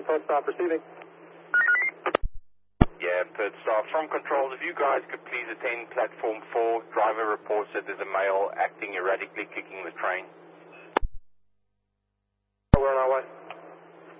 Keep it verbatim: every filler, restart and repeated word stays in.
third stop receiving. Yeah, third stop. From controls, if you guys could please attend platform four. Driver reports that there's a male acting erratically, kicking the train. We're on our way.